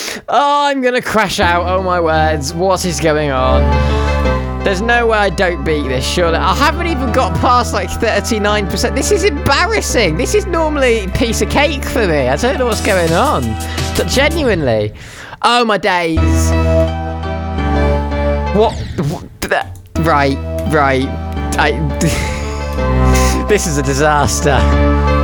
Oh, I'm gonna crash out. Oh my words. What is going on? There's no way I don't beat this, surely. I haven't even got past like 39%. This is embarrassing. This is normally a piece of cake for me. I don't know what's going on. But genuinely. Oh my days. What? Right. This is a disaster.